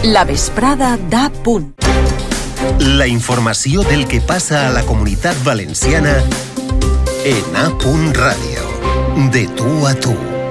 La vesprada d'A Punt. La informació del que passa a la Comunitat Valenciana en A Punt Ràdio. De tu a tu.